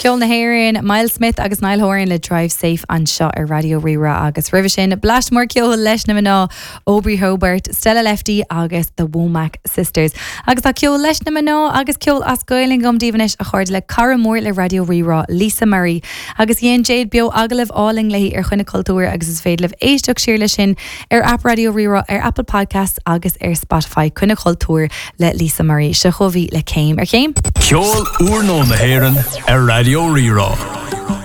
Ceol na Héireann, Miles Smith agus Niall Horan le Drive Safe an seo ar Radio Rira agus River sin. Blast mór ceol leis na mná Aubrey Hobart, Stella Lefty agus the Womack Sisters. Agus a ceol leis na mná agus ceol as goiling gom dívanis a chuird le cara mór le Radio Rira Lisa Murray. Agus Ian Jade bio agalah áling lei ar chuine cultúr agus is féad leh éisteach siar le sin ar app Radio Rira ar Apple Podcasts agus ar Spotify chuine cultúr le Lisa Murray. Se chohí le céim ar céim. Ceol úr nó na Héireann ar Radio Rira.